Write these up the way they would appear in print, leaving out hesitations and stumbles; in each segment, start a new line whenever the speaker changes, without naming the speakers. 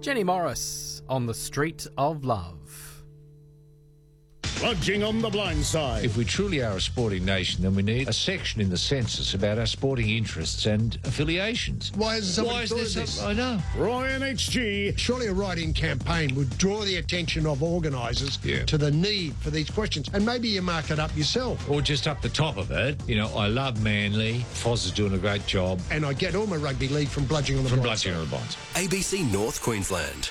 Jenny Morris on the Street of Love.
Plunging on the blind side.
If we truly are a sporting nation, then we need a section in the census about our sporting interests and affiliations.
Why isn't somebody thought of this?
I know.
Roy and HG.
Surely a write-in campaign would draw the attention of organisers to the need for these questions. And maybe you mark it up yourself.
Or just up the top of it, I love Manly. Foz is doing a great job.
And I get all my rugby league from bludging on the blind side.
ABC North Queensland.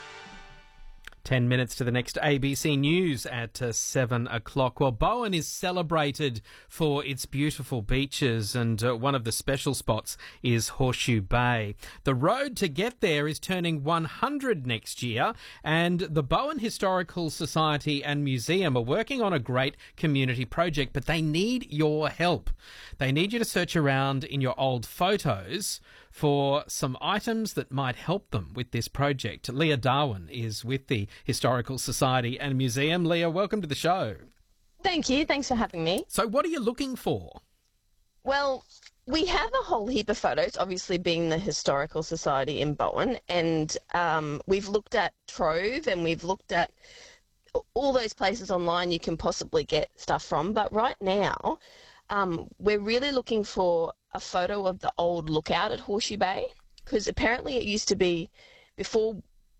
10 minutes to the next ABC News at 7 o'clock. Well, Bowen is celebrated for its beautiful beaches, and one of the special spots is Horseshoe Bay. The road to get there is turning 100 next year, and the Bowen Historical Society and Museum are working on a great community project, but they need your help. They need you to search around in your old photos for some items that might help them with this project. Leah Darwin is with the Historical Society and Museum. Leah, welcome to the show.
Thank you. Thanks for having me.
So what are you looking for?
Well, we have a whole heap of photos, obviously being the Historical Society in Bowen, and we've looked at Trove and we've looked at all those places online you can possibly get stuff from. But right now, we're really looking for a photo of the old lookout at Horseshoe Bay, because apparently it used to be, before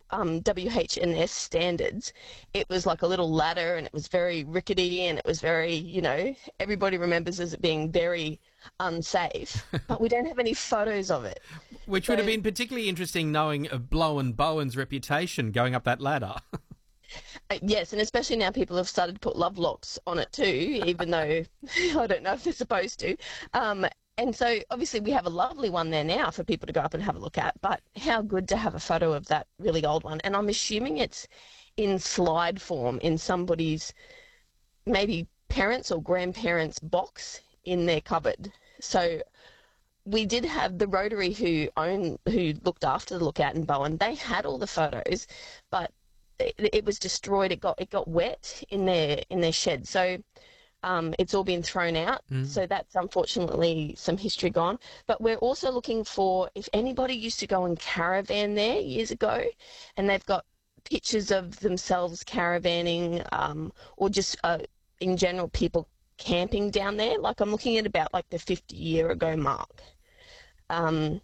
WHS standards, it was like a little ladder and it was very rickety and it was very, everybody remembers as it being very unsafe, but we don't have any photos of it.
Which would have been particularly interesting knowing of Blow and Bowen's reputation going up that ladder.
Yes, and especially now people have started to put love locks on it too, even though I don't know if they're supposed to. And so obviously we have a lovely one there now for people to go up and have a look at, but how good to have a photo of that really old one. And I'm assuming it's in slide form in somebody's maybe parents' or grandparents' box in their cupboard. So we did have the Rotary who looked after the lookout in Bowen. They had all the photos, but it was destroyed. It got wet in their shed. So it's all been thrown out. So that's unfortunately some history gone. But we're also looking for, if anybody used to go and caravan there years ago, and they've got pictures of themselves caravanning, or just in general people camping down there. Like I'm looking at about like the 50-year-ago mark. And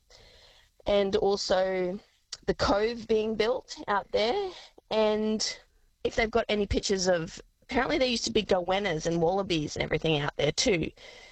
also the cove being built out there. And if they've got any pictures of, apparently there used to be goannas and wallabies and everything out there too.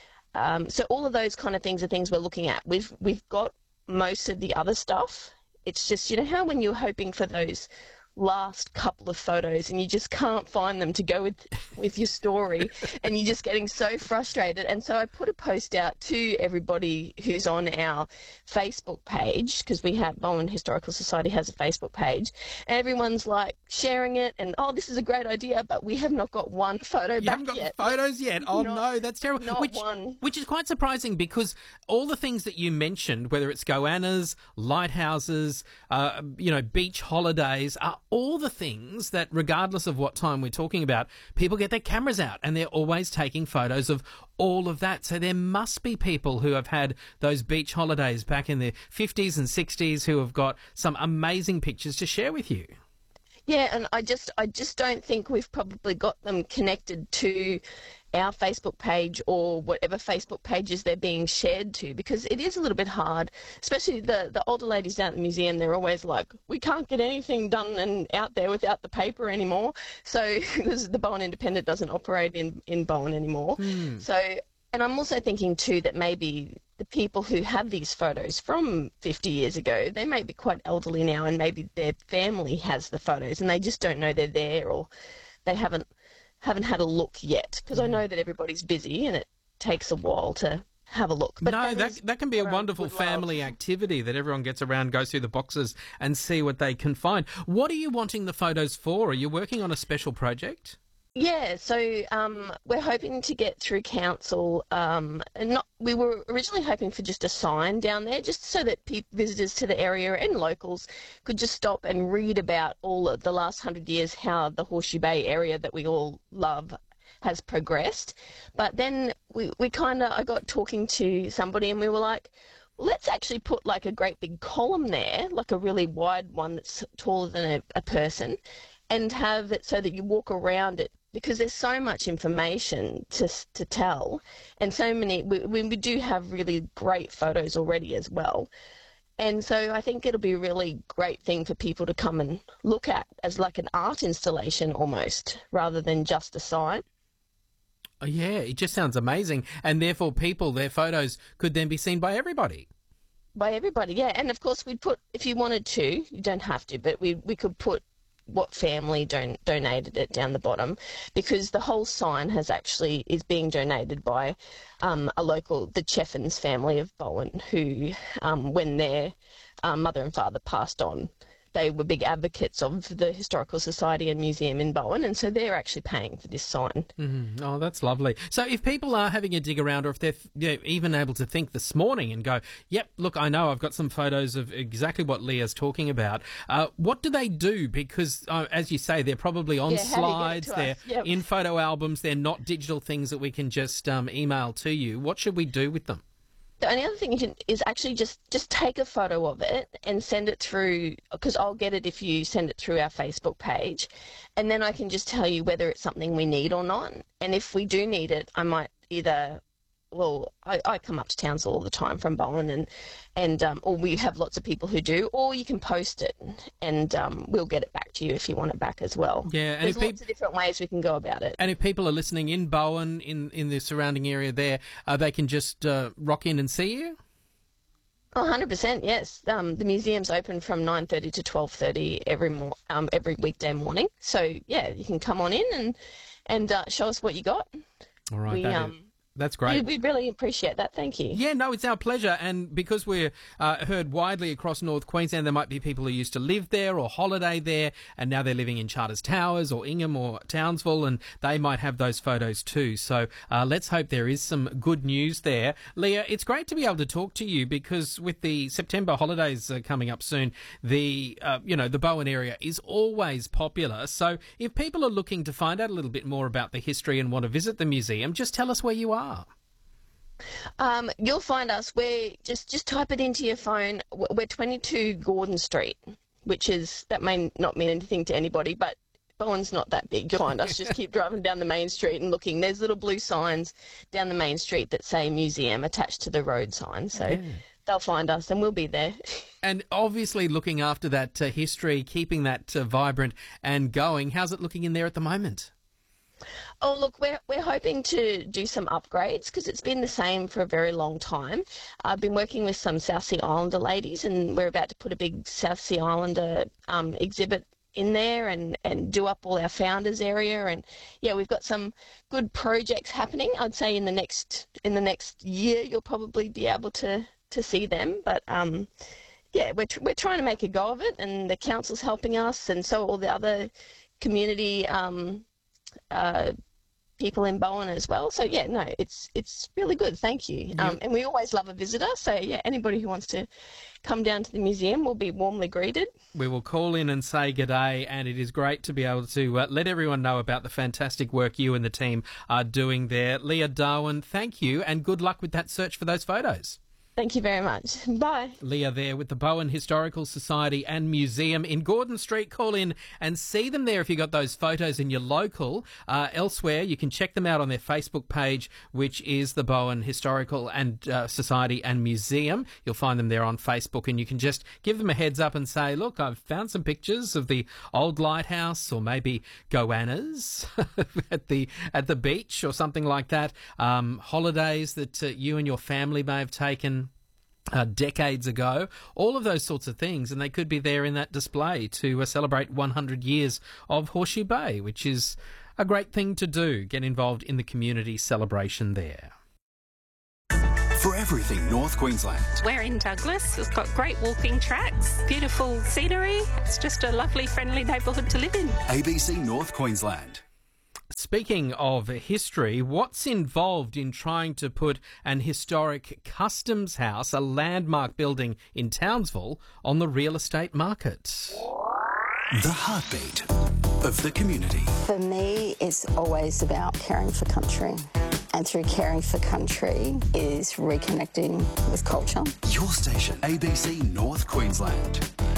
So all of those kind of things are things we're looking at. We've got most of the other stuff. It's just, how when you're hoping for those last couple of photos and you just can't find them to go with your story, and you're just getting so frustrated. And so I put a post out to everybody who's on our Facebook page, because we have, Bowen Historical Society has a Facebook page, and everyone's like sharing it and, oh, this is a great idea, but we have not got one photo back yet.
You haven't got photos yet? Oh, no, that's terrible.
Not one.
Which is quite surprising, because all the things that you mentioned, whether it's goannas, lighthouses, beach holidays, are all the things that, regardless of what time we're talking about, people get their cameras out and they're always taking photos of all of that. So there must be people who have had those beach holidays back in the 50s and 60s who have got some amazing pictures to share with you.
Yeah, and I just don't think we've probably got them connected to our Facebook page or whatever Facebook pages they're being shared to, because it is a little bit hard, especially the older ladies down at the museum. They're always like, we can't get anything done and out there without the paper anymore. So because the Bowen Independent doesn't operate in Bowen anymore. So, and I'm also thinking too that maybe the people who have these photos from 50 years ago, they may be quite elderly now, and maybe their family has the photos and they just don't know they're there, or they haven't had a look yet, because I know that everybody's busy and it takes a while to have a look. But
that can be a wonderful family activity that everyone gets around, goes through the boxes and see what they can find. What are you wanting the photos for? Are you working on a special project?
Yeah, so we're hoping to get through council. We were originally hoping for just a sign down there, just so that visitors to the area and locals could just stop and read about all of the last 100 years, how the Horseshoe Bay area that we all love has progressed. But then I got talking to somebody and we were like, let's actually put like a great big column there, like a really wide one that's taller than a person, and have it so that you walk around it, because there's so much information to tell, and so many, we do have really great photos already as well. And so I think it'll be a really great thing for people to come and look at as like an art installation almost, rather than just a sign.
Oh, yeah, it just sounds amazing. And therefore their photos could then be seen by everybody.
By everybody, yeah. And of course we'd put, if you wanted to, you don't have to, but we could put what family donated it down the bottom, because the whole sign is being donated by a local, the Cheffins family of Bowen, who when their mother and father passed on, they were big advocates of the Historical Society and Museum in Bowen, and so they're actually paying for this sign.
Mm-hmm. Oh, that's lovely. So if people are having a dig around, or if they're even able to think this morning and go, yep, look, I know I've got some photos of exactly what Leah's talking about, what do they do? Because, as you say, they're probably on slides, they're in photo albums, they're not digital things that we can just email to you. What should we do with them?
The only other thing you can is actually just take a photo of it and send it through, because I'll get it if you send it through our Facebook page, and then I can just tell you whether it's something we need or not. And if we do need it, I might either, I come up to Townsville all the time from Bowen, or we have lots of people who do, or you can post it and we'll get it back to you if you want it back as well.
Yeah, and
there's lots of different ways we can go about it.
And if people are listening in Bowen, in the surrounding area there, they can just rock in and see you?
Oh, 100%, yes. The museum's open from 9:30 to 12:30 every weekday morning. So, yeah, you can come on in and show us what you got.
All right, that's great.
We really appreciate that. Thank you.
Yeah, no, it's our pleasure. And because we're heard widely across North Queensland, there might be people who used to live there or holiday there, and now they're living in Charters Towers or Ingham or Townsville, and they might have those photos too. So let's hope there is some good news there. Leah, it's great to be able to talk to you, because with the September holidays coming up soon, the Bowen area is always popular. So if people are looking to find out a little bit more about the history and want to visit the museum, just tell us where you are.
You'll find us. Just type it into your phone. We're 22 Gordon Street, that may not mean anything to anybody, but Bowen's not that big. You'll find us. Just keep driving down the main street and looking. There's little blue signs down the main street that say museum attached to the road sign. So they'll find us and we'll be there.
And obviously looking after that history, keeping that vibrant and going. How's it looking in there at the moment?
Oh, look, we're hoping to do some upgrades, because it's been the same for a very long time. I've been working with some South Sea Islander ladies, and we're about to put a big South Sea Islander exhibit in there and do up all our founders area. And yeah, we've got some good projects happening. I'd say in the next year you'll probably be able to see them. But yeah, we're trying to make a go of it, and the council's helping us, and so all the other community people in Bowen as well. So yeah, no, it's really good. Thank you. And we always love a visitor. So yeah, anybody who wants to come down to the museum will be warmly greeted.
We will call in and say g'day, and it is great to be able to let everyone know about the fantastic work you and the team are doing there. Leah Darwin, thank you, and good luck with that search for those photos.
Thank you very much. Bye.
Leah there with the Bowen Historical Society and Museum in Gordon Street. Call in and see them there if you got those photos in your local. Elsewhere, you can check them out on their Facebook page, which is the Bowen Historical and Society and Museum. You'll find them there on Facebook, and you can just give them a heads up and say, look, I've found some pictures of the old lighthouse, or maybe goannas at the beach or something like that. Holidays that you and your family may have taken decades ago, all of those sorts of things, and they could be there in that display to celebrate 100 years of Horseshoe Bay, which is a great thing to do. Get involved in the community celebration there.
For everything North Queensland.
We're in Douglas. We've got great walking tracks, beautiful scenery. It's just a lovely, friendly neighbourhood to live in.
ABC North Queensland.
Speaking of history, what's involved in trying to put an historic customs house, a landmark building in Townsville, on the real estate market?
The heartbeat of the community.
For me, it's always about caring for country. and through caring for country is reconnecting with culture.
Your station, ABC North Queensland.